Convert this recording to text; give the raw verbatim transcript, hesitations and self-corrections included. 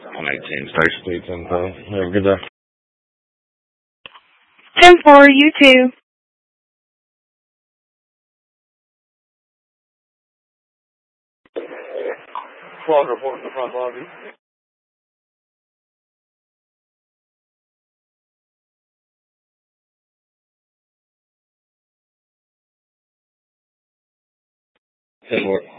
one eighteen State Street, ten four. Have a good day. ten four, you too. Close report in the front lobby. ten four.